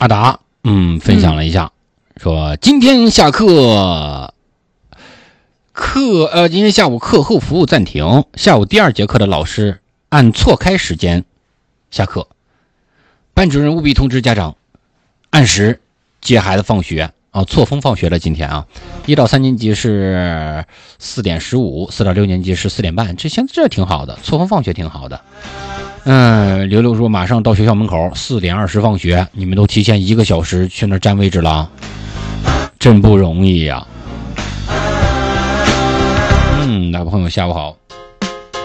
阿达分享了一下，说今天下课今天下午课后服务暂停，下午第2节课的老师按错开时间下课，班主任务必通知家长按时接孩子放学错峰放学了。今天1到3年级是4点15， 4到6年级是4点半，这挺好的，错峰放学挺好的。刘刘说马上到学校门口，4点20放学，你们都提前1个小时去那儿占位置了，真不容易呀。大朋友下午好。